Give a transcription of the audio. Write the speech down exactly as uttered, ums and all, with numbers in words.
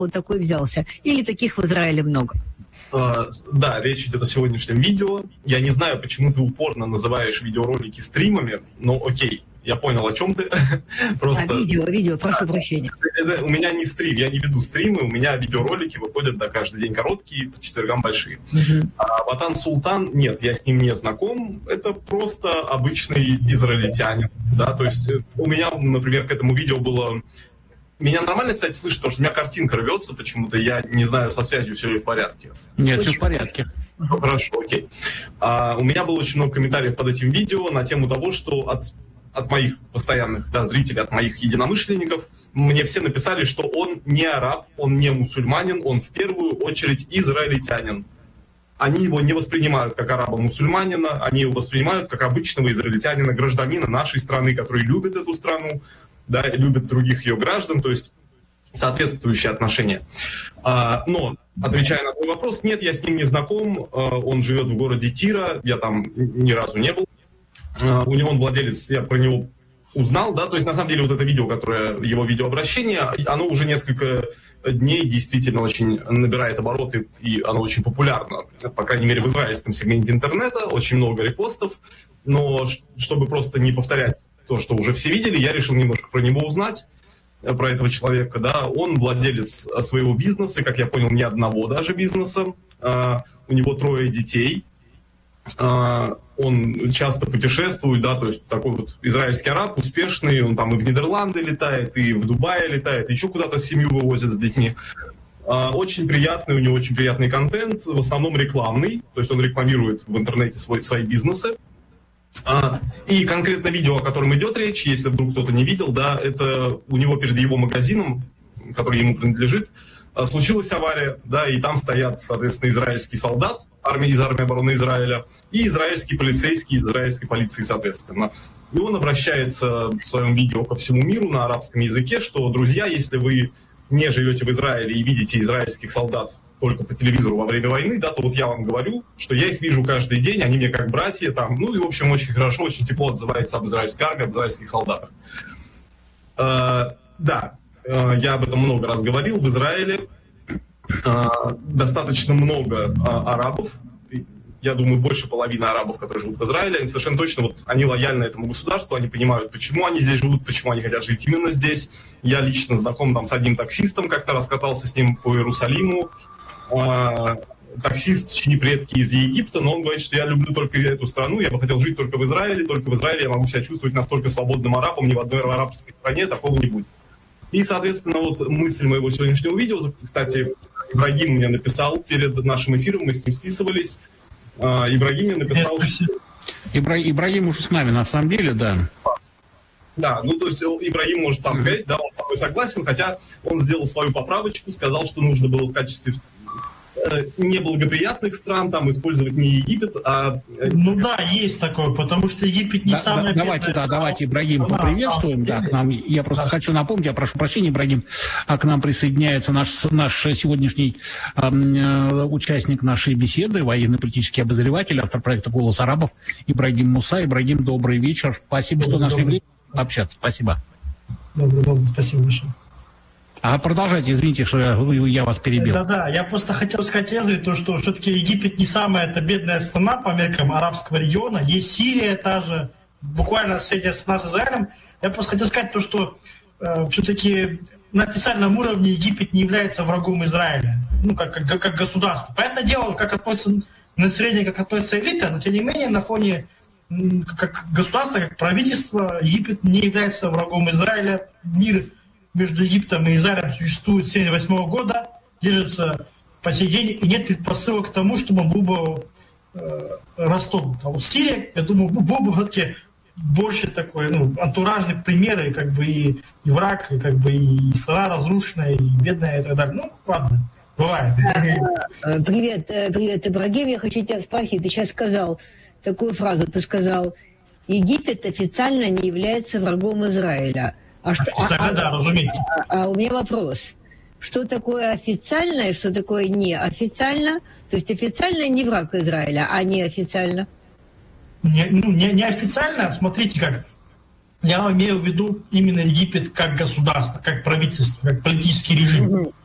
он такой взялся? Или таких в Израиле много? Uh, да, речь идет о сегодняшнем видео. Я не знаю, почему ты упорно называешь видеоролики стримами, но окей, я понял, о чем ты. Просто... А, видео, видео, прошу прощения. Это, у меня не стрим, я не веду стримы, у меня видеоролики выходят да, каждый день короткие, по четвергам большие. Uh-huh. А Ватан Султан, нет, я с ним не знаком, это просто обычный израильтянин. Да? То есть у меня, например, к этому видео было... Меня нормально, кстати, слышно, потому что у меня картинка рвется почему-то, я не знаю, со связью все ли в порядке. Нет, очень все в порядке. Ну, хорошо, окей. А, у меня было очень много комментариев под этим видео на тему того, что от, от моих постоянных да, зрителей, от моих единомышленников, мне все написали, что он не араб, он не мусульманин, он в первую очередь израильтянин. Они его не воспринимают как араба-мусульманина, они его воспринимают как обычного израильтянина, гражданина нашей страны, который любит эту страну, да, любит других ее граждан, то есть соответствующие отношения. А, но, отвечая на твой вопрос, нет, я с ним не знаком, а, он живет в городе Тира, я там ни разу не был. А, у него он владелец, я про него узнал, да, то есть на самом деле вот это видео, которое, его видеообращение, оно уже несколько дней действительно очень набирает обороты, и оно очень популярно, по крайней мере в израильском сегменте интернета, очень много репостов, но чтобы просто не повторять то, что уже все видели, я решил немножко про него узнать, про этого человека. Да. Он владелец своего бизнеса, как я понял, ни одного даже бизнеса. Uh, у него трое детей. Uh, он часто путешествует, да, то есть такой вот израильский араб, успешный. Он там и в Нидерланды летает, и в Дубае летает, еще куда-то семью вывозит с детьми. Uh, очень приятный, у него очень приятный контент, в основном рекламный. То есть он рекламирует в интернете свой, свои бизнесы. А, и конкретно видео, о котором идет речь, если вдруг кто-то не видел, да, это у него перед его магазином, который ему принадлежит, случилась авария, да, и там стоят, соответственно, израильский солдат армии, из армии обороны Израиля и израильский полицейский из израильской полиции, соответственно. И он обращается в своем видео ко всему миру на арабском языке, что, друзья, если вы не живете в Израиле и видите израильских солдат только по телевизору во время войны, да, то вот я вам говорю, что я их вижу каждый день, они мне как братья, там, ну и, в общем, очень хорошо, очень тепло отзывается об израильской армии, об израильских солдатах. Э, да, э, я об этом много раз говорил, в Израиле э, достаточно много э, арабов, я думаю, больше половины арабов, которые живут в Израиле, они совершенно точно, вот, они лояльны этому государству, они понимают, почему они здесь живут, почему они хотят жить именно здесь. Я лично знаком там с одним таксистом, как-то раскатался с ним по Иерусалиму. А, таксист, чьи предки из Египта, но он говорит, что я люблю только эту страну, я бы хотел жить только в Израиле, только в Израиле я могу себя чувствовать настолько свободным арабом, ни в одной арабской стране такого не будет. И, соответственно, вот мысль моего сегодняшнего видео, кстати, Ибрагим мне написал перед нашим эфиром, мы с ним списывались, Ибрагим мне написал... Ибра... Ибрагим уже с нами, на самом деле, да. Да, ну то есть Ибрагим может сам сказать, да, он со мной согласен, хотя он сделал свою поправочку, сказал, что нужно было в качестве э, неблагоприятных стран там использовать не Египет, а... Ну да, есть такое, потому что Египет не да, самое... Да, давайте, да, давайте Ибрагим поприветствуем, да, к нам, я просто да. хочу напомнить, я прошу прощения, Ибрагим, а к нам присоединяется наш, наш сегодняшний э, участник нашей беседы, военный политический обозреватель, автор проекта «Голос арабов» Ибрагим Муса. Ибрагим, добрый вечер, спасибо, добрый, что нашли время общаться, спасибо. Добрый, добрый, спасибо большое. А продолжайте, извините, что я, я вас перебил. Да-да, я просто хотел сказать Эзре, то, что все-таки Египет не самая это бедная страна по меркам арабского региона. Есть Сирия та же, буквально соседняя страна с Израилем. Я просто хотел сказать то, что э, все-таки на официальном уровне Египет не является врагом Израиля, ну, как, как, как государство. Понятное дело, как относится население, как относится элита, но тем не менее на фоне как государство, как правительство, Египет не является врагом Израиля. Мир между Египтом и Израилем существует с семьдесят восьмого года, держится по сей день, и нет предпосылок к тому, чтобы он был бы э, расторгнут. А вот Сирия, я думаю, был бы все-таки больше такой, ну, антуражный пример, и как бы и, и враг, и как бы и страна разрушенная, и бедная, и так далее. Ну, ладно, бывает. Привет, привет, Ибрагим, я хочу тебя спросить, ты сейчас сказал такую фразу, ты сказал, Египет официально не является врагом Израиля. А что, официально, а, да, разумеется. А, а у меня вопрос. Что такое официально и что такое неофициально? То есть официально не враг Израиля, а неофициально? Не, ну, не, неофициально, смотрите как. Я имею в виду именно Египет как государство, как правительство, как политический режим. Угу.